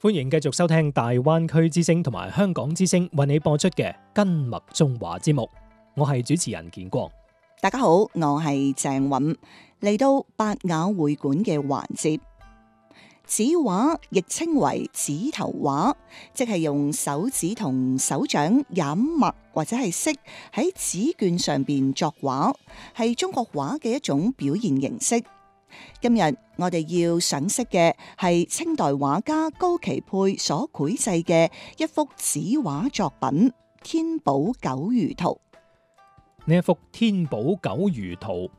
歡迎繼續收聽大灣區之聲同埋香港之聲為你播出嘅跟麥中華節目，我係主持人建光。 大家好，我係鄭韻，嚟到百雅會館嘅環節。指畫亦稱為指頭畫，即係用手指同手掌染墨或者係色喺紙卷上邊作畫，係中國畫嘅一種表現形式。今日我哋要賞識嘅係清代畫家高奇佩所繪製嘅一幅紙畫作品《天寶九魚圖》。 呢一幅《天寶九魚圖》